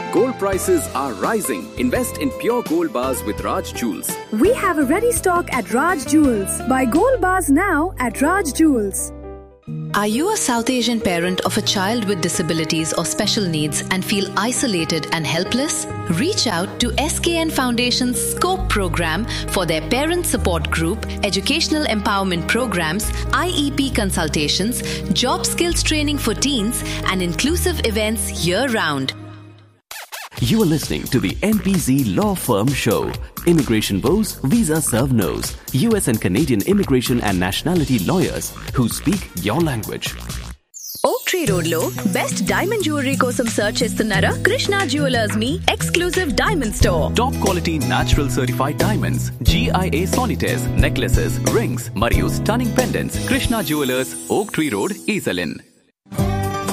Gold prices are rising. Invest in pure gold bars with Raj Jewels. We have a ready stock at Raj Jewels. Buy gold bars now at Raj Jewels. Are you a South Asian parent of a child with disabilities or special needs and feel isolated and helpless? Reach out to SKN Foundation's SCOPE program for their parent support group, educational empowerment programs, IEP consultations, job skills training for teens, and inclusive events year-round. You are listening to the NPZ Law Firm Show. Immigration woes, visa serve no's. US and Canadian immigration and nationality lawyers who speak your language. Oak Tree Road lo best diamond jewelry kosam search chestunnara Krishna Jewelers me exclusive diamond store. Top quality natural certified diamonds, GIA solitaires, necklaces, rings, మరియు stunning pendants. Krishna Jewelers, Oak Tree Road, Esalin.